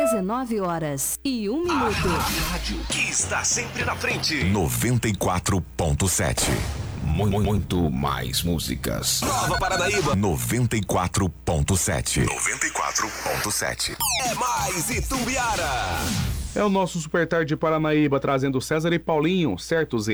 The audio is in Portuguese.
19h01. Rádio que está sempre na frente. 94.7. Muito mais músicas. Nova Paranaíba. 94.7. 94.7. É mais Itumbiara. É o nosso Super Tarde de Paranaíba, trazendo César e Paulinho, certo, Zé?